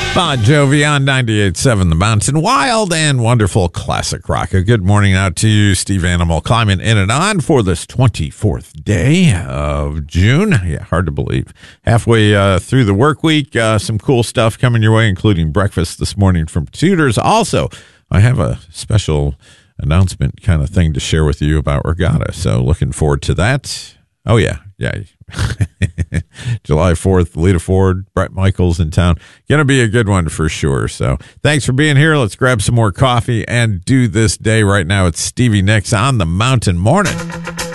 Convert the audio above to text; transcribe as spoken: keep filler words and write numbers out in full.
Bon Jovi on ninety-eight point seven The Mountain. Wild and wonderful classic rock. A good morning out to you, Steve Animal, climbing in and on for this twenty-fourth day of June. Yeah, hard to believe. Halfway uh, through the work week, uh, some cool stuff coming your way, including breakfast this morning from Tudors. Also, I have a special announcement kind of thing to share with you about Regatta, so looking forward to that. Oh, yeah, yeah. July fourth, Lita Ford, Bret Michaels in town. Gonna be a good one for sure. So thanks for being here. Let's grab some more coffee and do this day right now. It's Stevie Nicks on the Mountain. Morning.